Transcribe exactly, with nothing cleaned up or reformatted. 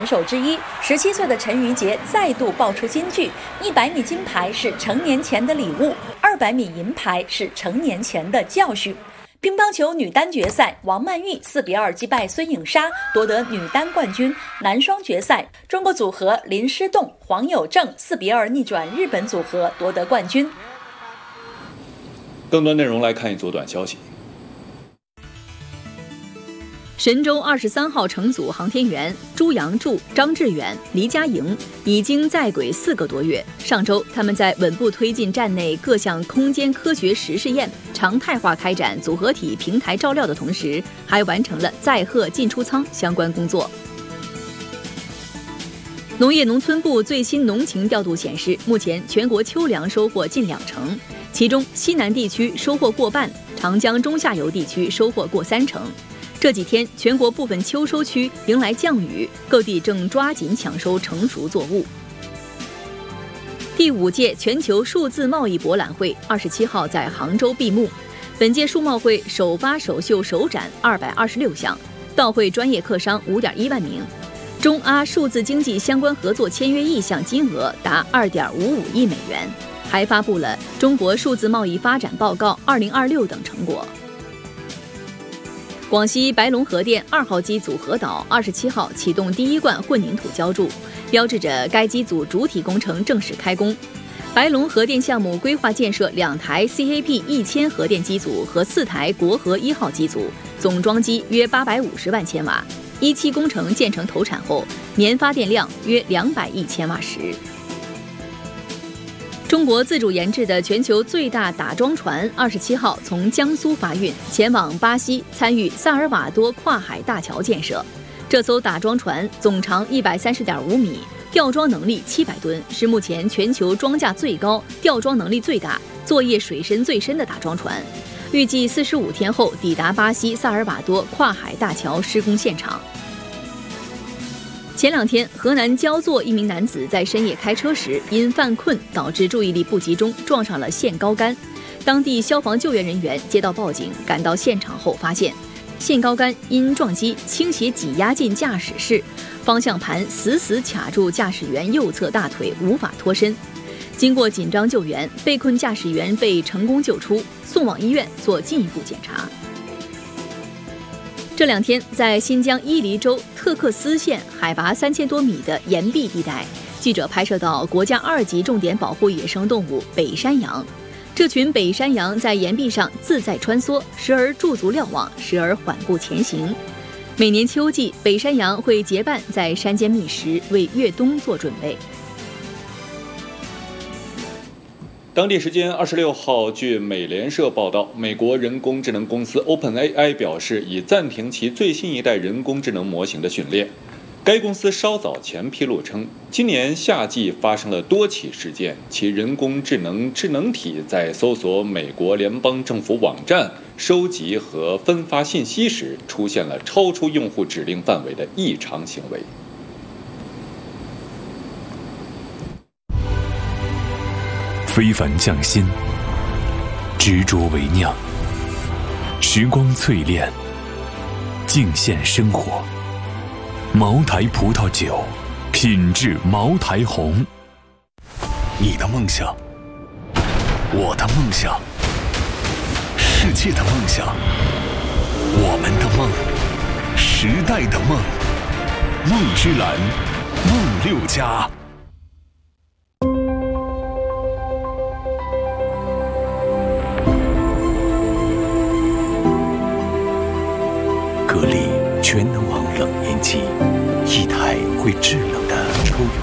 选手之一，十七岁的陈瑜婕再度爆出金句：一百米金牌是成年前的礼物，二百米银牌是成年前的教训。乒乓球女单决赛，王曼玉四比二击败孙颖莎，夺得女单冠军。男双决赛，中国组合林诗栋、黄有正四比二逆转日本组合，夺得冠军。 更多内容来看一组短消息。 神舟二十三号乘组航天员朱杨柱、张志远、黎佳莹已经在轨四个多月。上周，他们在稳步推进站内各项空间科学实试验，常态化开展组合体平台照料的同时，还完成了载荷进出舱相关工作。农业农村部最新农情调度显示，目前全国秋粮收获近两成，其中西南地区收获过半，长江中下游地区收获过三成。这几天，全国部分秋收区迎来降雨，各地正抓紧抢收成熟作物。第五届全球数字贸易博览会二十七号在杭州闭幕。本届数贸会首发首秀首展二百二十六项，到会专业客商五点一万名，中阿数字经济相关合作签约意向金额达二点五五亿美元，还发布了《中国数字贸易发展报告二零二六》等成果。广西白龙核电二号机组核岛二十七号启动第一罐混凝土浇筑，标志着该机组主体工程正式开工。白龙核电项目规划建设两台 C A P 一千核电机组和四台国核一号机组，总装机约八百五十万千瓦。一期工程建成投产后，年发电量约两百亿千瓦时。中国自主研制的全球最大打桩船二十七号从江苏发运，前往巴西参与萨尔瓦多跨海大桥建设。这艘打桩船总长一百三十点五米，吊装能力七百吨，是目前全球装架最高、吊装能力最大、作业水深最深的打桩船。预计四十五天后抵达巴西萨尔瓦多跨海大桥施工现场。前两天，河南焦作一名男子在深夜开车时因犯困导致注意力不集中，撞上了限高杆。当地消防救援人员接到报警，赶到现场后发现，限高杆因撞击倾斜挤压进驾驶室，方向盘死死卡住驾驶员右侧大腿，无法脱身。经过紧张救援，被困驾驶员被成功救出，送往医院做进一步检查。这两天，在新疆伊犁州特克斯县海拔三千多米的岩壁地带，记者拍摄到国家二级重点保护野生动物北山羊。这群北山羊在岩壁上自在穿梭，时而驻足瞭望，时而缓步前行。每年秋季，北山羊会结伴在山间觅食，为越冬做准备。 当地时间二十六号，据美联社报道，美国人工智能公司 OpenAI 表示已暂停其最新一代人工智能模型的训练。该公司稍早前披露称，今年夏季发生了多起事件，其人工智能智能体在搜索美国联邦政府网站、收集和分发信息时，出现了超出用户指令范围的异常行为。 非凡匠心，执着为酿，时光淬炼，敬献生活。茅台葡萄酒，品质茅台红。你的梦想，我的梦想，世界的梦想，我们的梦，时代的梦。梦之蓝，梦六家。格力全能王冷凝机，一台会制冷的抽油